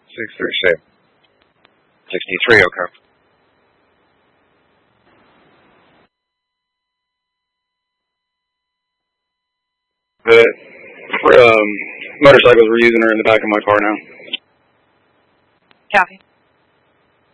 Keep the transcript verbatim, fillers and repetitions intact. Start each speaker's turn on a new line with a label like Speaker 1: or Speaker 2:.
Speaker 1: Six three six. Sixty-three. Okay. The um, motorcycles we're using are in the back of my car now.
Speaker 2: Copy.